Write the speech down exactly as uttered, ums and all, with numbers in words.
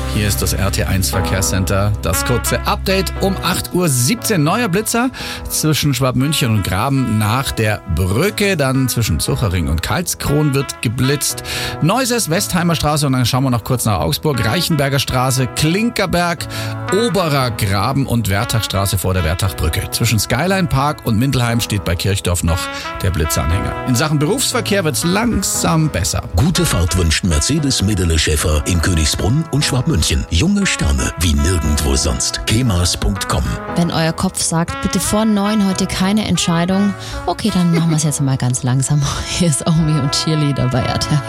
Hier ist das R T eins Verkehrscenter. Das kurze Update um acht Uhr siebzehn. Neuer Blitzer zwischen Schwabmünchen und Graben nach der Brücke. Dann zwischen Zuchering und Karlskron wird geblitzt. Neuses, Westheimer Straße und dann schauen wir noch kurz nach Augsburg. Reichenberger Straße, Klinkerberg, Oberer Graben und Wertachstraße vor der Wertachbrücke. Zwischen Skyline Park und Mindelheim steht bei Kirchdorf noch der Blitzanhänger. In Sachen Berufsverkehr wird's langsam besser. Gute Fahrt wünscht Mercedes Medele Schäfer in Königsbrunn und Schwabmünchen. Junge Sterne wie nirgendwo sonst. kemas punkt com. Wenn euer Kopf sagt, bitte vor neun heute keine Entscheidung, okay, dann machen wir es jetzt mal ganz langsam. Hier ist Omi und Cheerleader bei R T eins.